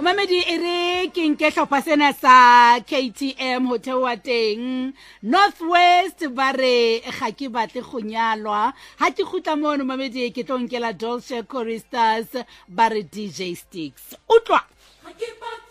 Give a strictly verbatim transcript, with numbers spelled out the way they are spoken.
Mamedi e re ke nke hlopha sena sa K T M ho theoha teng Northwest ba re ga ke batle go nyalwa ha ke khutla mono Mamedi ke tlo nkela Dolce Choristas ba re D J Sticks utlwa